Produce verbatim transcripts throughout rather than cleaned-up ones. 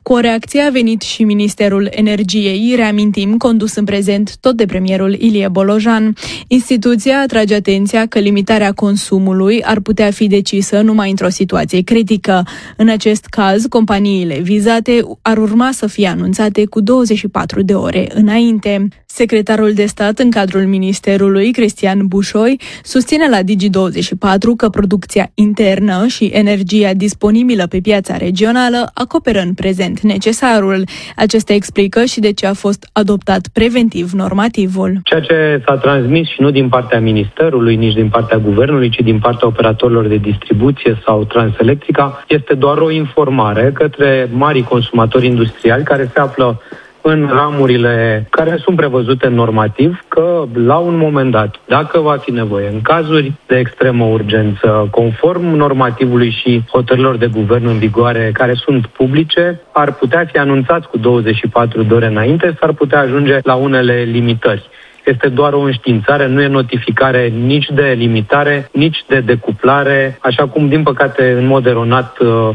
Cu o reacție a venit și Ministerul Energiei, reamintim, condus în prezent tot de premierul Ilie Bolojan. Instituția atrage atenția că limitarea consumului ar putea fi decisă numai într-o situație critică. În acest caz, companiile vizate ar urma să fie anunțate cu douăzeci și patru de ore înainte. Secretarul de stat în cadrul Ministerului, Cristian Bușoi, susține la Digi douăzeci și patru că producția internă și energia disponibilă pe piața regională acoperă în prezent necesarul. Acesta explică și de ce a fost adoptat preventiv normativul. Ceea ce s-a transmis și nu din partea Ministerului, nici din partea Guvernului, ci din partea operatorilor de distribuție sau Transelectrica, este doar o informare către marii consumatori industriali care se află în ramurile care sunt prevăzute normativ, că la un moment dat, dacă va fi nevoie, în cazuri de extremă urgență, conform normativului și hotărârilor de guvern în vigoare care sunt publice, ar putea fi anunțați cu douăzeci și patru de ore înainte, s-ar putea ajunge la unele limitări. Este doar o înștiințare, nu e notificare nici de limitare, nici de decuplare, așa cum, din păcate, în mod eronat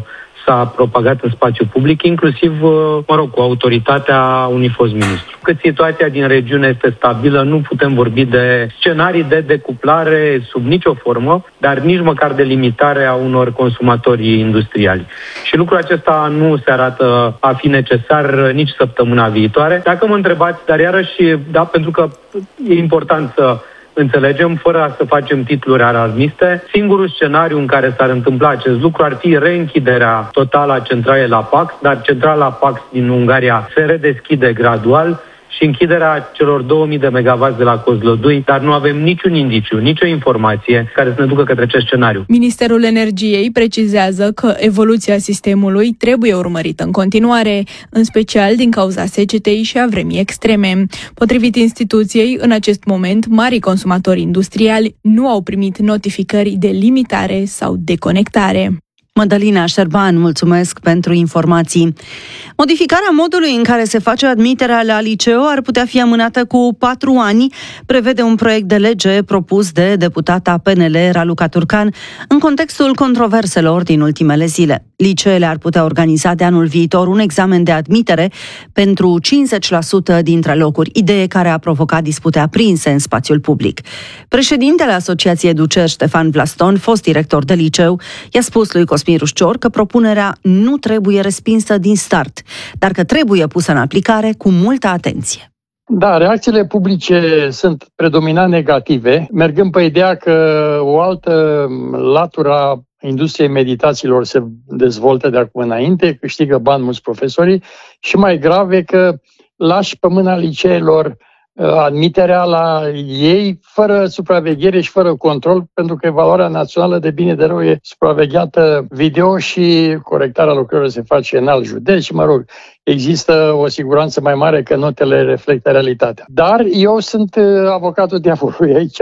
s-a propagat în spațiu public, inclusiv, mă rog, cu autoritatea unui fost ministru. Cât situația din regiune este stabilă, nu putem vorbi de scenarii de decuplare sub nicio formă, dar nici măcar de limitare a unor consumatori industriali. Și lucrul acesta nu se arată a fi necesar nici săptămâna viitoare. Dacă mă întrebați, dar iarăși, da, pentru că e important să înțelegem, fără să facem titluri alarmiste, singurul scenariu în care s-ar întâmpla acest lucru ar fi reînchiderea totală a centralei la Pax, dar centrala Pax din Ungaria se redeschide gradual și închiderea celor două mii de megawatts de la Kozlodui, dar nu avem niciun indiciu, nicio informație care să ne ducă către acest scenariu. Ministerul Energiei precizează că evoluția sistemului trebuie urmărită în continuare, în special din cauza secetei și a vremii extreme. Potrivit instituției, în acest moment, marii consumatori industriali nu au primit notificări de limitare sau deconectare. Mădălina Șerban, mulțumesc pentru informații. Modificarea modului în care se face admiterea la liceu ar putea fi amânată cu patru ani, prevede un proiect de lege propus de deputata P N L Raluca Turcan în contextul controverselor din ultimele zile. Liceele ar putea organiza de anul viitor un examen de admitere pentru cincizeci la sută dintre locuri, idee care a provocat dispute aprinse în spațiul public. Președintele Asociației Educer, Ștefan Vlaston, fost director de liceu, i-a spus lui Cosmin Rușcior că propunerea nu trebuie respinsă din start, dar că trebuie pusă în aplicare cu multă atenție. Da, reacțiile publice sunt predominant negative, mergând pe ideea că o altă latură a industriei meditațiilor se dezvoltă de acum înainte, câștigă bani mulți profesorii și mai grav e că lași pe mâna liceelor admiterea la ei fără supraveghere și fără control, pentru că evaluarea națională de bine de rău e supravegheată video și corectarea lucrurilor se face în alt județ și, mă rog, există o siguranță mai mare că notele reflectă realitatea. Dar eu sunt avocatul diavolului aici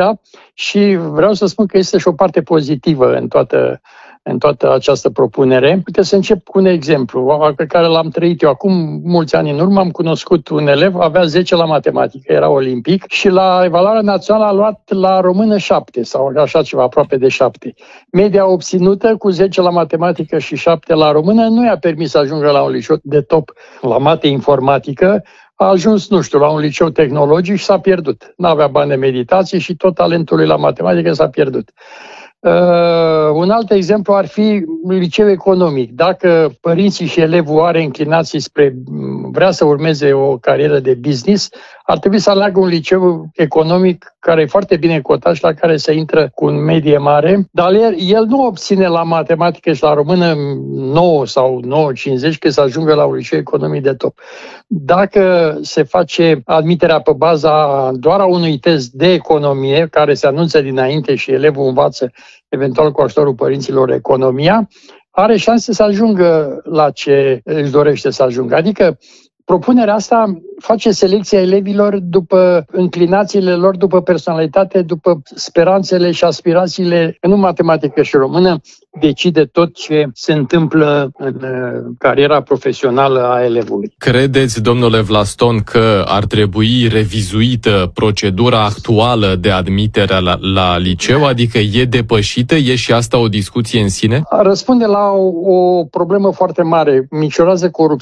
și vreau să spun că este și o parte pozitivă în toată în toată această propunere. Uite, să încep cu un exemplu pe care l-am trăit eu. Acum mulți ani în urmă am cunoscut un elev, avea zece la matematică, era olimpic și la evaluarea națională a luat la română șapte sau așa ceva, aproape de șapte. Media obținută cu zece la matematică și șapte la română nu i-a permis să ajungă la un liceu de top la mate informatică. A ajuns, nu știu, la un liceu tehnologic și s-a pierdut. N-avea bani de meditație și tot talentul lui la matematică s-a pierdut. Uh, un alt exemplu ar fi liceu economic. Dacă părinții și elevul are inclinații spre vrea să urmeze o carieră de business, ar trebui să aleagă un liceu economic care e foarte bine cotat și la care se intră cu un medie mare, dar el, el nu obține la matematică și la română nouă sau nouă cincizeci că să ajungă la un liceu economic de top. Dacă se face admiterea pe baza doar a unui test de economie, care se anunță dinainte și elevul învață eventual cu ajutorul părinților economia, are șanse să ajungă la ce își dorește să ajungă. Adică propunerea asta face selecția elevilor după înclinațiile lor, după personalitate, după speranțele și aspirațiile, nu matematică și română, decide tot ce se întâmplă în cariera profesională a elevului. Credeți, domnule Vlaston, că ar trebui revizuită procedura actuală de admitere la, la liceu? Adică e depășită? E și asta o discuție în sine? Răspunde la o, o problemă foarte mare. Micșorează corupția.